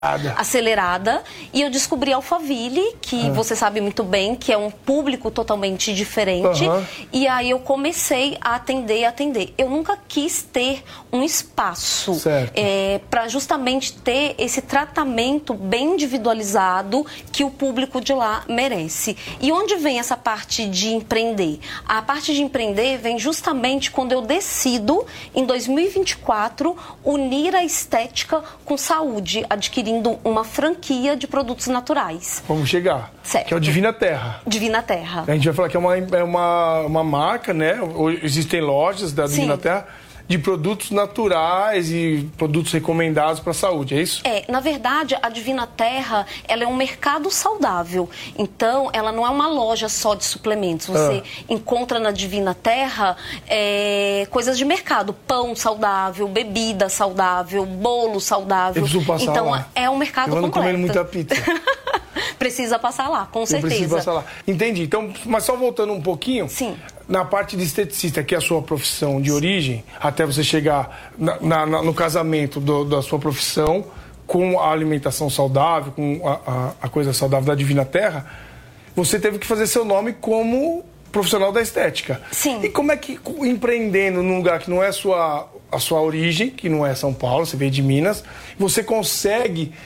acelerada, e eu descobri a Alphaville, que você sabe muito bem que é um público totalmente diferente, e aí eu comecei a atender. Eu nunca quis ter um espaço para justamente ter esse tratamento bem individualizado que o público de lá merece. E onde vem essa parte de empreender? A parte de empreender vem justamente quando eu decido, em 2024, unir a estética com saúde, adquirindo uma franquia de produtos naturais. Vamos chegar. Certo. Que é o Divina Terra. Divina Terra. A gente vai falar que é uma marca, né? Existem lojas da Divina Terra de produtos naturais e produtos recomendados para a saúde, é isso? Na verdade, a Divina Terra, ela é um mercado saudável. Então, ela não é uma loja só de suplementos. Você encontra na Divina Terra coisas de mercado. Pão saudável, bebida saudável, bolo saudável. Eu preciso passar então, lá. é um mercado completo. Eu ando comendo muita pizza. Precisa passar lá, com certeza. Precisa passar lá. Entendi. Então, mas só voltando um pouquinho. Sim. Na parte de esteticista, que é a sua profissão de origem, até você chegar no casamento da sua profissão, com a alimentação saudável, com a coisa saudável da Divina Terra, você teve que fazer seu nome como profissional da estética. Sim. E como é que, empreendendo num lugar que não é a sua origem, que não é São Paulo, você veio de Minas, você consegue